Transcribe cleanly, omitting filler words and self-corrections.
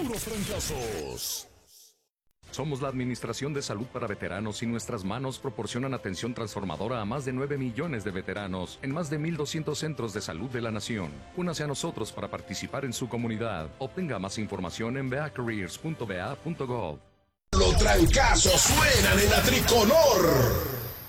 puros trancazos. Somos la Administración de Salud para Veteranos y nuestras manos proporcionan atención transformadora a más de 9 millones de veteranos en más de 1,200 centros de salud de la nación. Únase a nosotros para participar en su comunidad. Obtenga más información en beacareers.ba.gov. Los trancazos suenan en la tricolor.